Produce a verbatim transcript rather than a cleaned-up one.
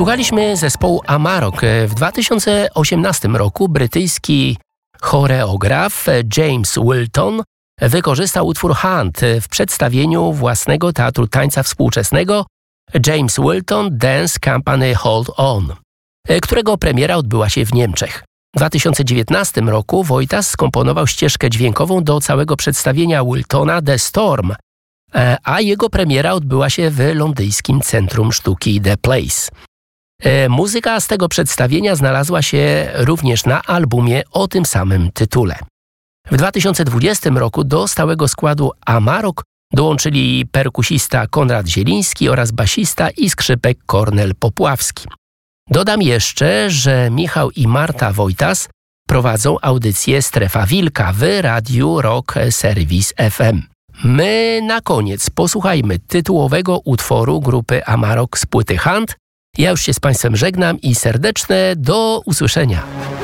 Słuchaliśmy zespołu Amarok. W dwa tysiące osiemnastym roku brytyjski choreograf James Wilton wykorzystał utwór Hunt w przedstawieniu własnego teatru tańca współczesnego James Wilton Dance Company Hold On, którego premiera odbyła się w Niemczech. W dwa tysiące dziewiętnastym roku Wojtas skomponował ścieżkę dźwiękową do całego przedstawienia Wiltona The Storm, a jego premiera odbyła się w londyńskim Centrum Sztuki The Place. Muzyka z tego przedstawienia znalazła się również na albumie o tym samym tytule. W dwa tysiące dwudziestym roku do stałego składu Amarok dołączyli perkusista Konrad Zieliński oraz basista i skrzypek Kornel Popławski. Dodam jeszcze, że Michał i Marta Wojtas prowadzą audycję Strefa Wilka w Radiu Rock Service F M. My na koniec posłuchajmy tytułowego utworu grupy Amarok z płyty Hunt. Ja już się z Państwem żegnam i serdeczne do usłyszenia.